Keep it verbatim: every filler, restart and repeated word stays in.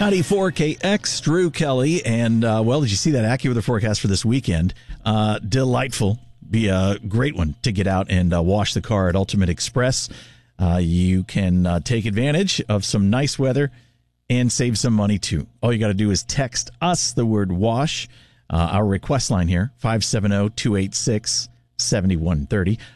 ninety-four K X, Drew Kelly. And, uh, well, did you see that AccuWeather forecast for this weekend? Uh, delightful. Be a great one to get out and uh, wash the car at Ultimate Express. Uh, you can uh, take advantage of some nice weather and save some money, too. All you got to do is text us the word wash. Uh, our request line here, five seven zero, two eight six, seven one three zero.